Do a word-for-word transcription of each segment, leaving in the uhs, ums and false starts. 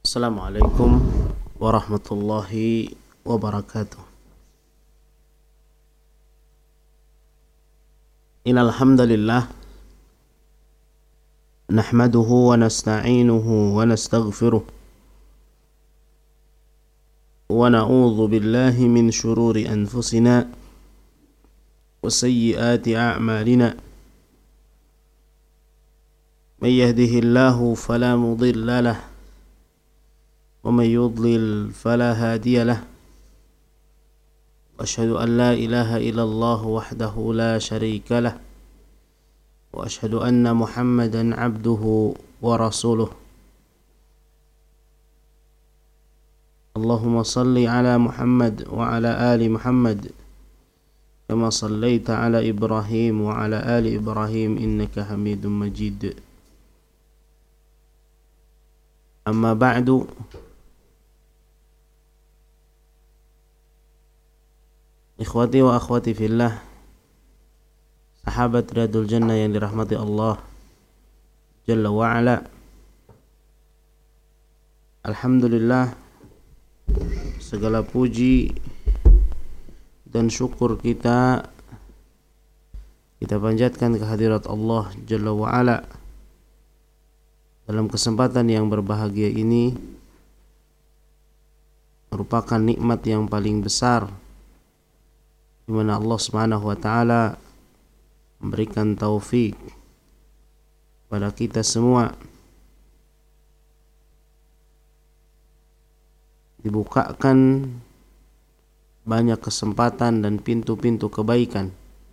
Assalamualaikum warahmatullahi wabarakatuh. Innal hamdalillah nahmaduhu wa nasta'inuhu wa nastaghfiruh wa na'udzu billahi min shururi anfusina wa sayyiati a'malina. May yahdihillahu fala mudilla lahu ومن يضلل فلا هادي له وأشهد أن لا إله إلا الله وحده لا شريك له وأشهد أن محمدا عبده ورسوله. اللهم صل على محمد وعلى آل محمد كما صليت على إبراهيم وعلى آل إبراهيم إنك حميد مجيد. أما بعد، ikhwati wa akhwati fillah, sahabat Riyadul Jannah yang dirahmati Allah Jalla wa Ala. Alhamdulillah, segala puji dan syukur kita kita panjatkan kehadirat Allah Jalla wa Ala dalam kesempatan yang berbahagia ini, merupakan nikmat yang paling besar di mana Allah Subhanahu wa taala memberikan taufik pada kita semua, dibukakan banyak kesempatan dan pintu-pintu kebaikan.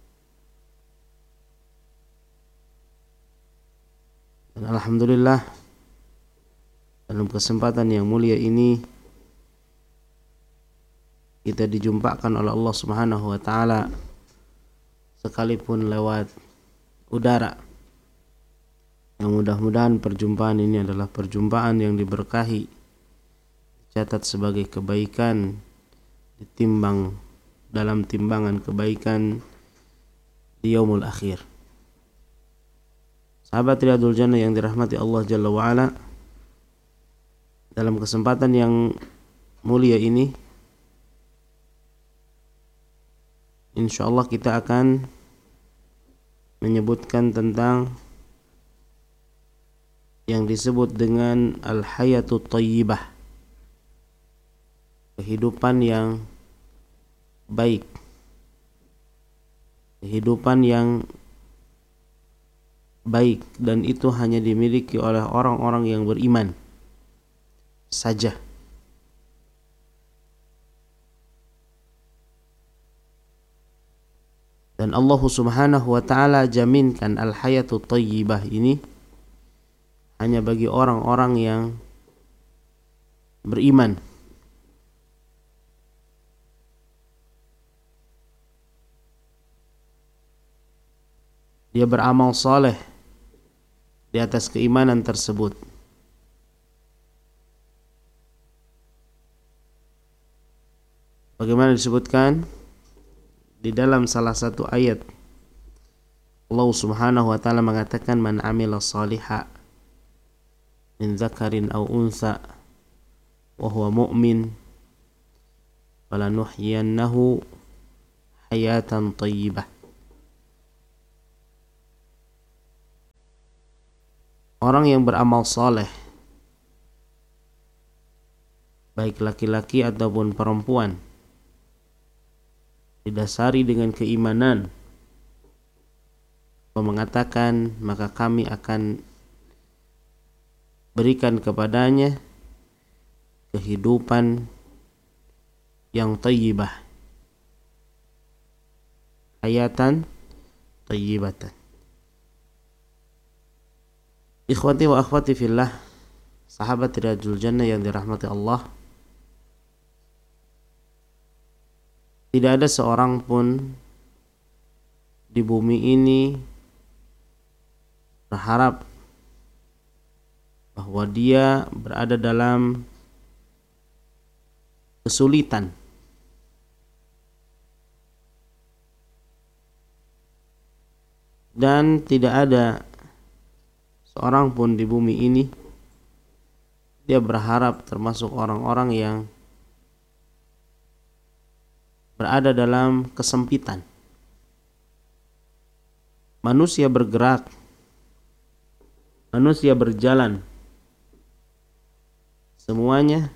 Dan alhamdulillah, dalam kesempatan yang mulia ini kita dijumpakan oleh Allah Subhanahu wa taala sekalipun lewat udara. Yang mudah-mudahan perjumpaan ini adalah perjumpaan yang diberkahi, dicatat sebagai kebaikan, ditimbang dalam timbangan kebaikan di yaumul akhir. Sahabat Riyadul Jannah yang dirahmati Allah Jalla wa Ala, dalam kesempatan yang mulia ini insyaallah kita akan menyebutkan tentang yang disebut dengan al-hayatut thayyibah, kehidupan yang baik, kehidupan yang baik, dan itu hanya dimiliki oleh orang-orang yang beriman saja. Dan Allah Subhanahu wa taala jaminkan al-hayatut thayyibah ini hanya bagi orang-orang yang beriman. Dia beramal saleh di atas keimanan tersebut. Bagaimana disebutkan di dalam salah satu ayat, Allah Subhanahu wa taala mengatakan, man amila shaliha min dzakarin aw untha wa huwa mu'min falanuhyiyannahu hayatan thayyibah. Orang yang beramal saleh, baik laki-laki ataupun perempuan, didasari dengan keimanan, Allah mengatakan, maka kami akan berikan kepadanya kehidupan yang thayyibah, hayatan thayyibatan. Ikhwati wa akhwati fillah, sahabat Riyadul Jannah yang dirahmati Allah, tidak ada seorang pun di bumi ini berharap bahwa dia berada dalam kesulitan, dan tidak ada seorang pun di bumi ini dia berharap termasuk orang-orang yang berada dalam kesempitan. Manusia bergerak, manusia berjalan, semuanya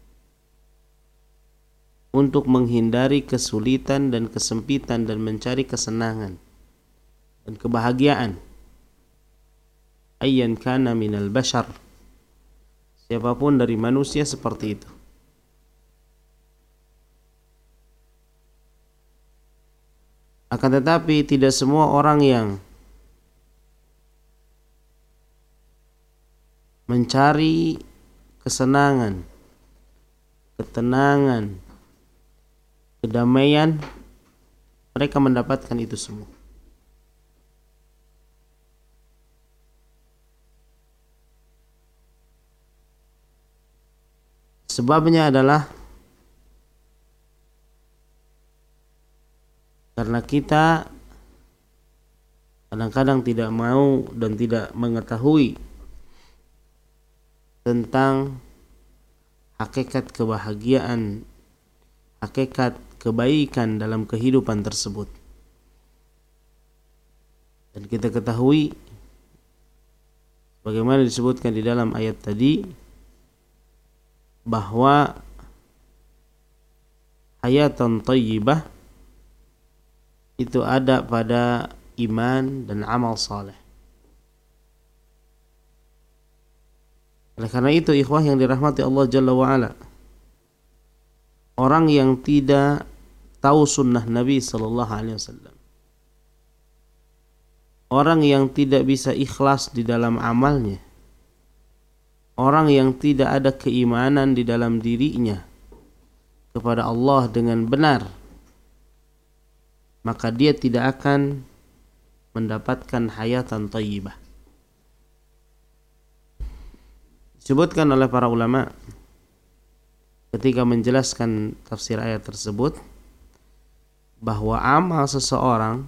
untuk menghindari kesulitan dan kesempitan dan mencari kesenangan dan kebahagiaan. Ayyan kana minal bashar, siapapun dari manusia seperti itu. Akan tetapi tidak semua orang yang mencari kesenangan, ketenangan, kedamaian, mereka mendapatkan itu semua. Sebabnya adalah karena kita kadang-kadang tidak mau dan tidak mengetahui tentang hakikat kebahagiaan, hakikat kebaikan dalam kehidupan tersebut. Dan kita ketahui bagaimana disebutkan di dalam ayat tadi, bahwa hayatan thayyibah itu ada pada iman dan amal saleh. Oleh karena itu, ikhwah yang dirahmati Allah Jalla wa'ala, orang yang tidak tahu sunnah Nabi Sallallahu Alaihi Wasallam, orang yang tidak bisa ikhlas di dalam amalnya, orang yang tidak ada keimanan di dalam dirinya kepada Allah dengan benar, maka dia tidak akan mendapatkan hayatan thayyibah. Disebutkan oleh para ulama ketika menjelaskan tafsir ayat tersebut, bahwa amal seseorang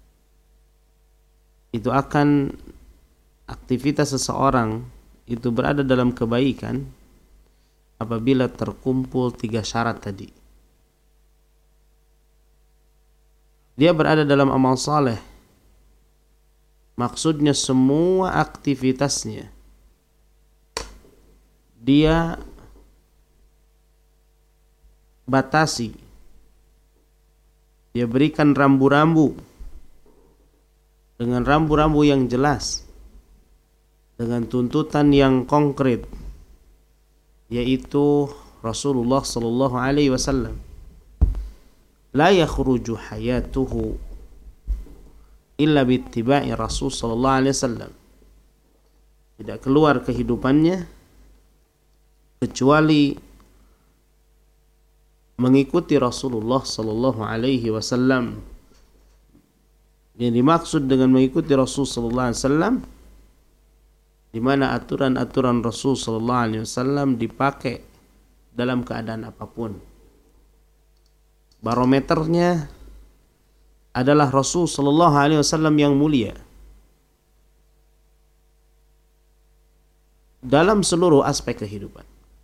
itu akan, aktivitas seseorang itu berada dalam kebaikan apabila terkumpul tiga syarat tadi. Dia berada dalam amal saleh, maksudnya semua aktivitasnya dia batasi, dia berikan rambu-rambu dengan rambu-rambu yang jelas, dengan tuntutan yang konkret, yaitu Rasulullah sallallahu alaihi wasallam, la yakhruju hayatuhu illa bittiba'i Rasul sallallahu alaihi wasallam, tidak keluar kehidupannya kecuali mengikuti Rasulullah sallallahu alaihi wasallam. Yang dimaksud dengan mengikuti Rasul sallallahu alaihi wasallam, di mana aturan-aturan Rasul sallallahu alaihi wasallam dipakai dalam keadaan apapun. Barometernya adalah Rasul sallallahu alaihi wasallam yang mulia dalam seluruh aspek kehidupan.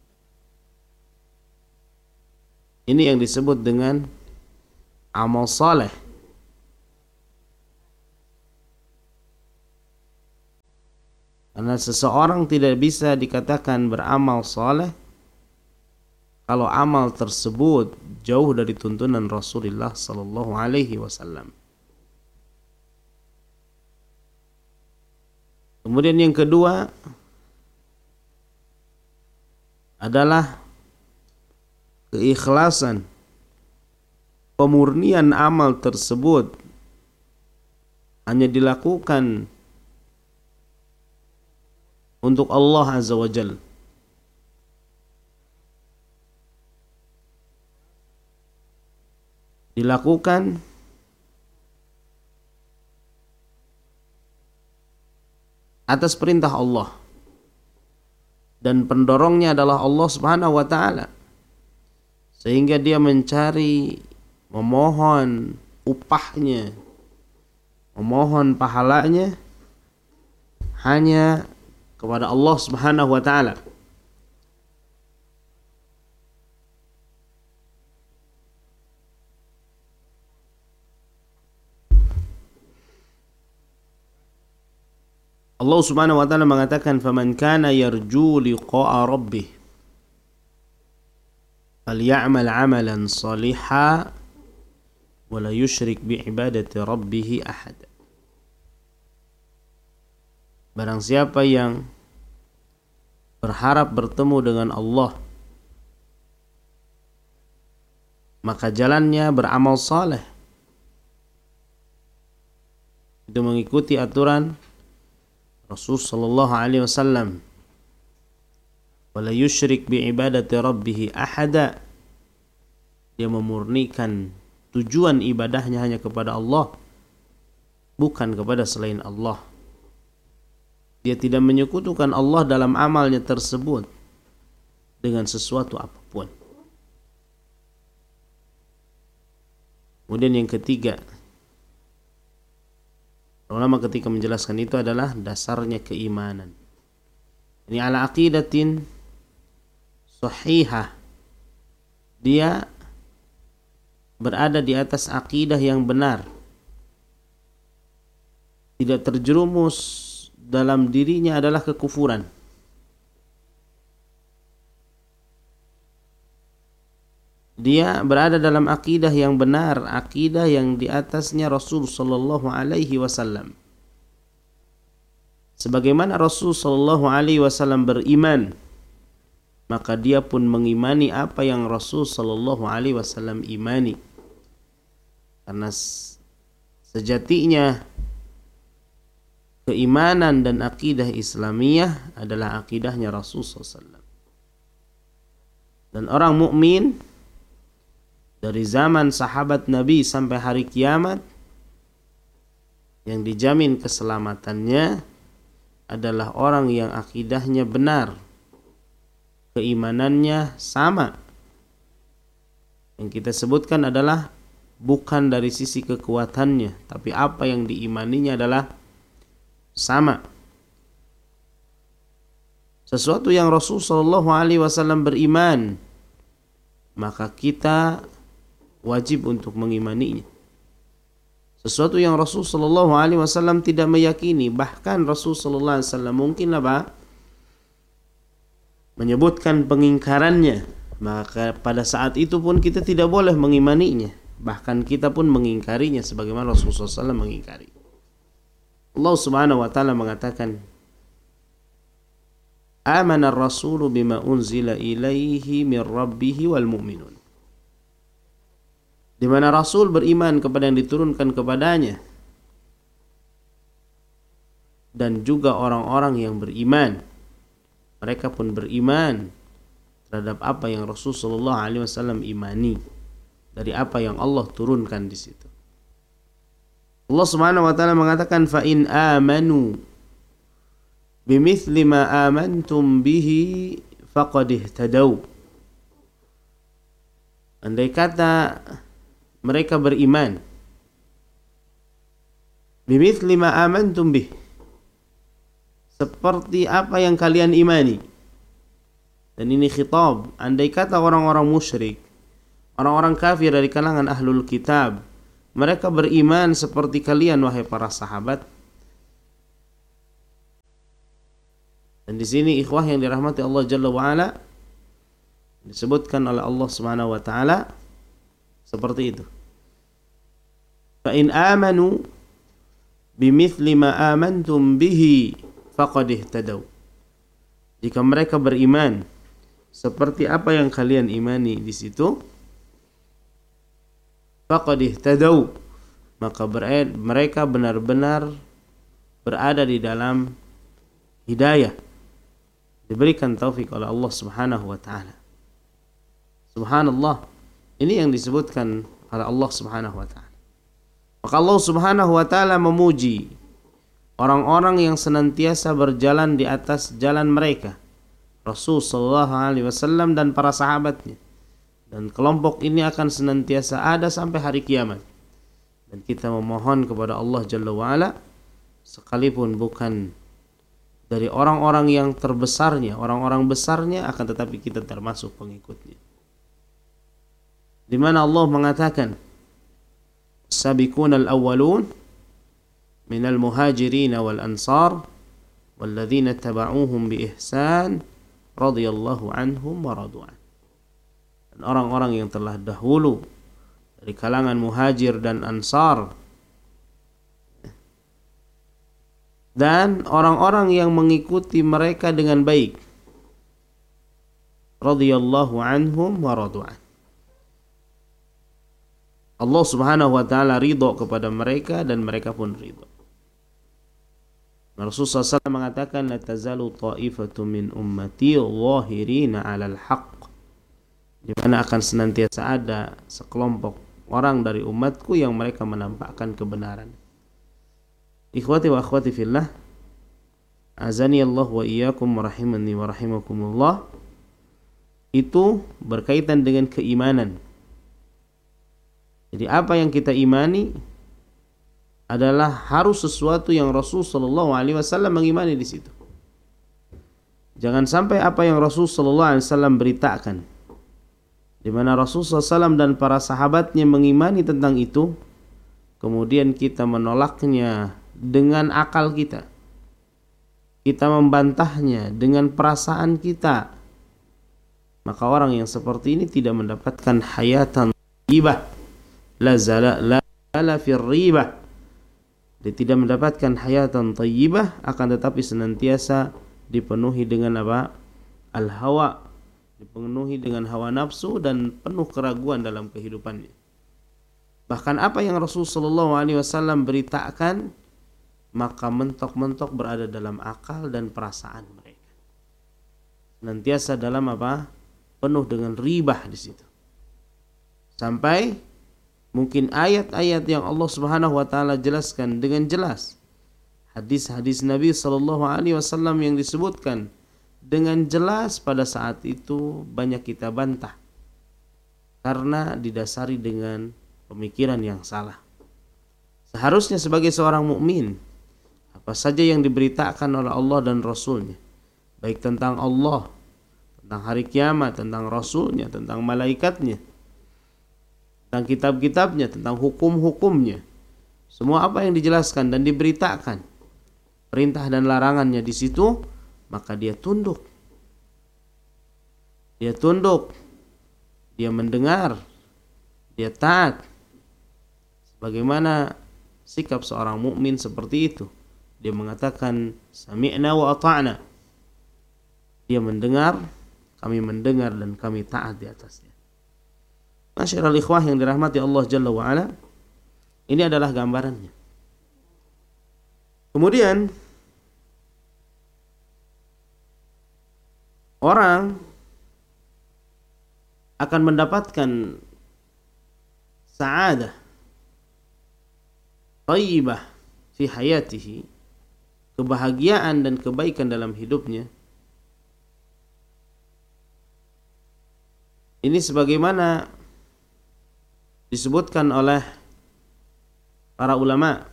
Ini yang disebut dengan amal saleh. Karena seseorang tidak bisa dikatakan beramal saleh kalau amal tersebut jauh dari tuntunan Rasulullah sallallahu alaihi wasallam. Kemudian yang kedua adalah keikhlasan, pemurnian amal tersebut hanya dilakukan untuk Allah Azza wa Jalla. Dilakukan atas perintah Allah, dan pendorongnya adalah Allah Subhanahu wa taala, sehingga dia mencari, memohon upahnya, memohon pahalanya hanya kepada Allah Subhanahu wa taala. Allah Subhanahu wa taala mengatakan faman kana yarju liqa'a rabbih faly'amal 'amalan shalihan wa la yusyrik bi ibadati rabbih ahada. Barang siapa yang berharap bertemu dengan Allah, maka jalannya beramal saleh. Itu mengikuti aturan Rasul sallallahu alaihi wasallam. Wala yusyrik bi ibadati rabbih ahada. Dia memurnikan tujuan ibadahnya hanya kepada Allah, bukan kepada selain Allah. Dia tidak menyekutukan Allah dalam amalnya tersebut dengan sesuatu apapun. Kemudian yang ketiga, ulama ketika menjelaskan itu adalah dasarnya keimanan. Ini ala aqidatin sahihah. Dia berada di atas akidah yang benar. Tidak terjerumus dalam dirinya adalah kekufuran. Dia berada dalam akidah yang benar, akidah yang di atasnya Rasul sallallahu alaihi wasallam. Sebagaimana Rasul sallallahu alaihi wasallam beriman, maka dia pun mengimani apa yang Rasul sallallahu alaihi wasallam imani. Karena sejatinya keimanan dan akidah Islamiyah adalah akidahnya Rasul sallallahu alaihi wasallam. Dan orang mukmin dari zaman sahabat Nabi sampai hari kiamat yang dijamin keselamatannya adalah orang yang akidahnya benar, keimanannya sama. Yang kita sebutkan adalah bukan dari sisi kekuatannya, tapi apa yang diimaninya adalah sama. Sesuatu yang Rasul sallallahu alaihi wasallam beriman, maka kita wajib untuk mengimaninya. Sesuatu yang Rasul sallallahu alaihi wasallam tidak meyakini, bahkan Rasul sallallahu alaihi wasallam mungkin apa? menyebutkan pengingkarannya, maka pada saat itu pun kita tidak boleh mengimaninya, bahkan kita pun mengingkarinya sebagaimana Rasul sallallahu alaihi wasallam mengingkari. Allah Subhanahu wa taala mengatakan, "Amana ar-rasulu bima unzila ilaihi min rabbih wal mu'minun." Di mana Rasul beriman kepada yang diturunkan kepadanya dan juga orang-orang yang beriman. Mereka pun beriman terhadap apa yang Rasul sallallahu alaihi wasallam imani dari apa yang Allah turunkan di situ. Allah Subhanahu wa taala mengatakan fa in amanu bimithli ma amantum bihi faqad ihtadaw. Andai kata mereka beriman bimithli ma amantum bih, seperti apa yang kalian imani. Dan ini khitab, andai kata orang-orang musyrik, orang-orang kafir dari kalangan ahlul kitab, mereka beriman seperti kalian wahai para sahabat. Dan di sini ikhwah yang dirahmati Allah Jalla wa Ala, disebutkan oleh Allah Subhanahu wa taala seperti itu. Fa in amanu bimithli ma amantum bihi faqad ihtadaw. Jika mereka beriman seperti apa yang kalian imani di situ, faqad ihtadaw, maka mereka benar-benar berada di dalam hidayah, diberikan taufik oleh Allah Subhanahu wa taala. Subhanallah, ini yang disebutkan oleh Allah Subhanahu wa taala. Maka Allah Subhanahu wa taala memuji orang-orang yang senantiasa berjalan di atas jalan mereka, Rasul sallallahu alaihi wasallam dan para sahabatnya. Dan kelompok ini akan senantiasa ada sampai hari kiamat. Dan kita memohon kepada Allah Jalla wa Ala, sekalipun bukan dari orang-orang yang terbesarnya, orang-orang besarnya, akan tetapi kita termasuk pengikutnya. Di mana Allah mengatakan, "Sabiqun al-awwalun minal muhajirin wal ansar walladzina taba'uuhum biihsan radhiyallahu anhum wa radu an. Dan orang-orang yang telah dahulu dari kalangan muhajir dan ansar dan orang-orang yang mengikuti mereka dengan baik, radhiyallahu anhum wa radu an. Allah Subhanahu wa taala ridha kepada mereka dan mereka pun ridha. Rasulullah sallallahu alaihi wasallam mengatakan, la tazalu ta'ifatu min ummati zahirina 'alal haqq, di mana akan senantiasa ada sekelompok orang dari umatku yang mereka menampakkan kebenaran. Ikhwati wa akhwati fillah, azani Allah wa iyyakum wa rahimani wa rahimakumullah. Itu berkaitan dengan keimanan. Jadi apa yang kita imani adalah harus sesuatu yang Rasul sallallahu alaihi wasallam mengimani di situ. Jangan sampai apa yang Rasul sallallahu alaihi wasallam beritakan, di mana Rasul sallallahu alaihi wasallam dan para sahabatnya mengimani tentang itu, kemudian kita menolaknya dengan akal kita, kita membantahnya dengan perasaan kita, maka orang yang seperti ini tidak mendapatkan hayatan thayyibah, la zala la zala fir ribah. Dia tidak mendapatkan hayatan thayyibah, akan tetapi senantiasa dipenuhi dengan apa? Al-hawa, dipenuhi dengan hawa nafsu dan penuh keraguan dalam kehidupannya. Bahkan apa yang Rasul sallallahu alaihi wasallam beritakan, maka mentok-mentok berada dalam akal dan perasaan mereka. Senantiasa dalam apa? Penuh dengan ribah di situ. Sampai mungkin ayat-ayat yang Allah Subhanahu wa taala jelaskan dengan jelas, hadis-hadis Nabi sallallahu alaihi wasallam yang disebutkan dengan jelas, pada saat itu banyak kita bantah karena didasari dengan pemikiran yang salah. Seharusnya sebagai seorang mukmin, apa saja yang diberitakan oleh Allah dan Rasulnya, baik tentang Allah, tentang hari kiamat, tentang Rasulnya, tentang malaikatnya, tentang kitab-kitabnya, tentang hukum-hukumnya, semua apa yang dijelaskan dan diberitakan, perintah dan larangannya di situ, maka dia tunduk. Dia tunduk, dia mendengar, dia taat. Sebagaimana sikap seorang mukmin seperti itu. Dia mengatakan sami'na wa ata'na. Dia mendengar, kami mendengar dan kami taat di atasnya. Masyiral ikhwah yang dirahmati Allah Jalla wa Ala, ini adalah gambarannya. Kemudian orang akan mendapatkan sa'adah thayyibah fi hayatihi, kebahagiaan dan kebaikan dalam hidupnya. Ini sebagaimana disebutkan oleh para ulama.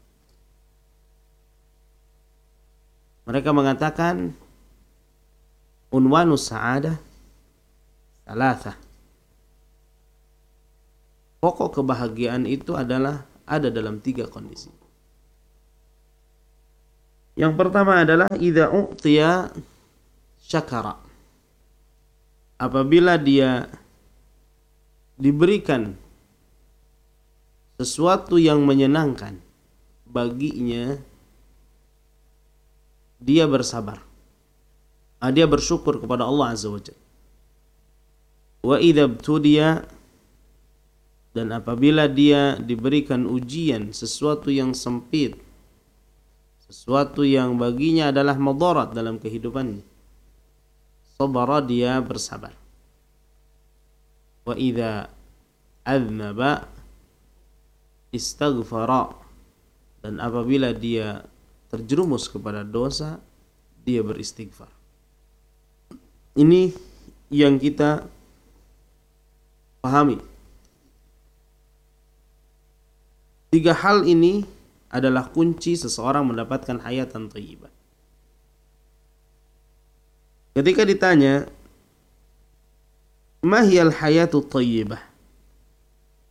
Mereka mengatakan unwanus sa'adah salasah. Pokok kebahagiaan itu adalah ada dalam tiga kondisi. Yang pertama adalah idza u'tiya syakara. Apabila dia diberikan sesuatu yang menyenangkan baginya, dia bersabar. Dia bersyukur kepada Allah Azza wa Jalla. Wa idza ibtudiya, dan apabila dia diberikan ujian sesuatu yang sempit, sesuatu yang baginya adalah madarat dalam kehidupannya, sabara, dia bersabar. Wa idza adznaba istaghfara, dan apabila dia terjerumus kepada dosa, dia beristighfar. Ini yang kita pahami. Tiga hal ini adalah kunci seseorang mendapatkan hayatan thayyibah. Ketika ditanya, ma hiyal hayatu thayyibah?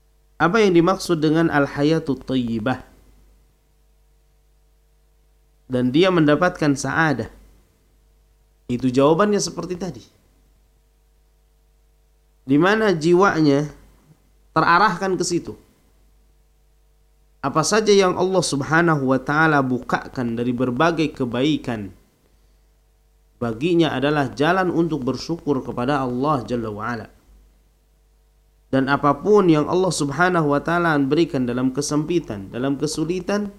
Apa yang dimaksud dengan al hayatu thayyibah? dan dia mendapatkan sa'adah. Itu jawabannya seperti tadi. Di mana jiwanya terarahkan ke situ. Apa saja yang Allah Subhanahu wa taala bukakan dari berbagai kebaikan, baginya adalah jalan untuk bersyukur kepada Allah Jalla wa Ala. Dan apapun yang Allah Subhanahu wa taala berikan dalam kesempitan, dalam kesulitan,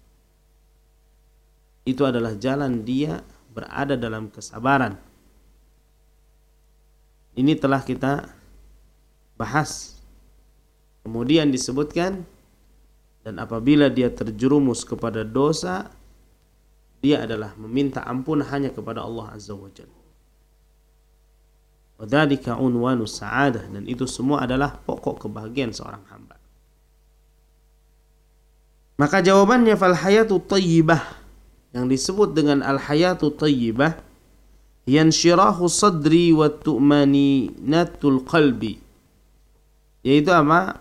itu adalah jalan dia berada dalam kesabaran. Ini telah kita bahas. Kemudian disebutkan, dan apabila dia terjerumus kepada dosa, dia adalah meminta ampun hanya kepada Allah Azza wa Jalla. Wadzalika unwanus sa'adah, dan itu semua adalah pokok kebahagiaan seorang hamba. Maka jawabannya fal hayatu thayyibah, yang disebut dengan al hayatu thayyibah, yanshirahu sadri wa tu'maninatul qalbi, yaitu apa?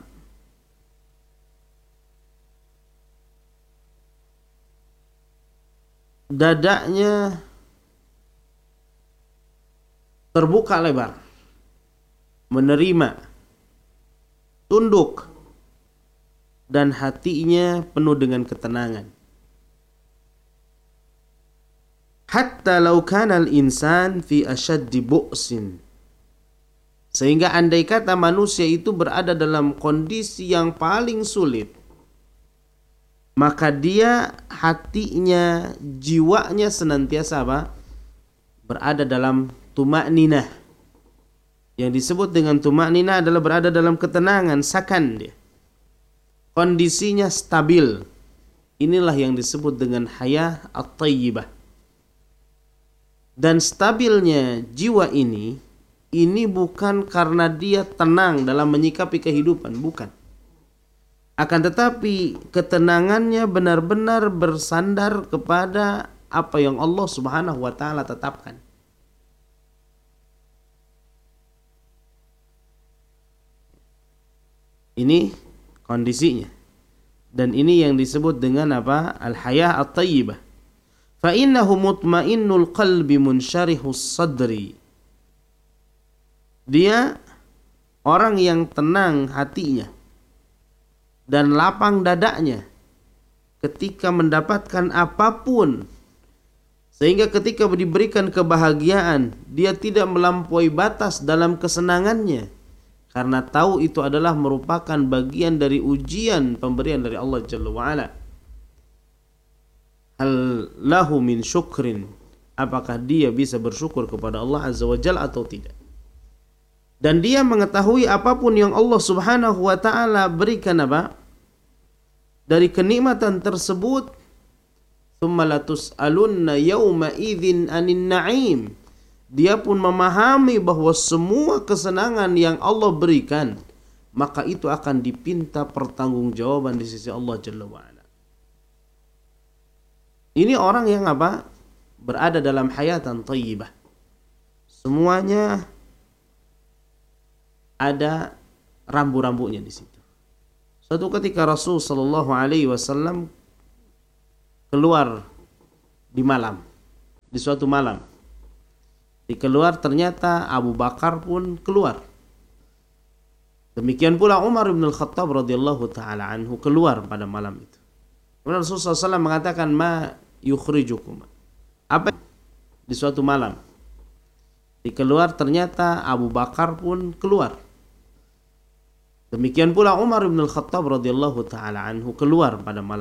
Dadanya terbuka lebar, menerima, tunduk, dan hatinya penuh dengan ketenangan. Hatta law kana al-insan fi ashaddi bu'sin, sehingga andai kata manusia itu berada dalam kondisi yang paling sulit, maka dia hatinya, jiwanya senantiasa apa? Berada dalam tuma'ninah. Yang disebut dengan tuma'ninah adalah berada dalam ketenangan, sakan dia. Kondisinya stabil. Inilah yang disebut dengan haya at-tayyibah. Dan stabilnya jiwa ini, ini bukan karena dia tenang dalam menyikapi kehidupan, bukan. Akan tetapi ketenangannya benar-benar bersandar kepada apa yang Allah Subhanahu wa taala tetapkan. Ini kondisinya. Dan ini yang disebut dengan apa? Al-hayah at-tayyibah. Fa innahu mutmainnul qalbi munsyarihus sadri. Dia orang yang tenang hatinya dan lapang dadanya ketika mendapatkan apapun, sehingga ketika diberikan kebahagiaan dia tidak melampaui batas dalam kesenangannya, karena tahu itu adalah merupakan bagian dari ujian pemberian dari Allah Jalla wa'ala. Hal lahu min syukrin, apakah dia bisa bersyukur kepada Allah Azza wa Jalla atau tidak. Dan dia mengetahui apapun yang Allah Subhanahu wa taala berikan apa? Dari kenikmatan tersebut, tsumma latus'alunna yauma idzin anin na'im. Dia pun memahami bahwa semua kesenangan yang Allah berikan, maka itu akan dipinta pertanggungjawaban di sisi Allah Jalla wa Ala. Ini orang yang apa? Berada dalam hayatan thayyibah. Semuanya ada rambu-rambunya di situ. Suatu ketika Rasul sallallahu alaihi wasallam keluar di malam, di suatu malam. Di keluar ternyata Abu Bakar pun keluar. Demikian pula Umar bin Al-Khattab radhiyallahu taala anhu keluar pada malam itu. Kemudian Rasul sallallahu alaihi wasallam mengatakan, ma yukhrijukum. Apa di suatu malam? Di keluar ternyata Abu Bakar pun keluar. Demikian pula Umar bin Al-Khattab radhiyallahu taala anhu keluar pada malam